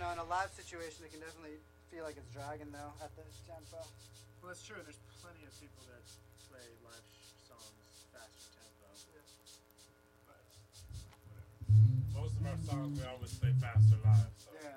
know, in a live situation, it can definitely feel like it's dragging though at the tempo. Well, that's true. There's plenty of people that play live songs faster tempo. Yeah. But whatever. Most of our songs we always play faster live. So. Yeah.